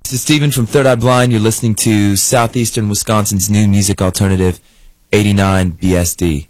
This is Steven from Third Eye Blind. You're listening to Southeastern Wisconsin's new music alternative, 89 BSD.